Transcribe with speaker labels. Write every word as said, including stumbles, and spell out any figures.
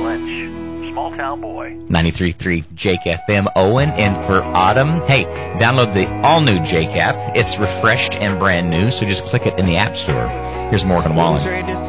Speaker 1: Lynch, small town boy.
Speaker 2: ninety-three point three Jake F M, Owen, and for Autumn. Hey, download the all-new Jake app. It's refreshed and brand new, so just click it in the App Store. Here's Morgan Wallen.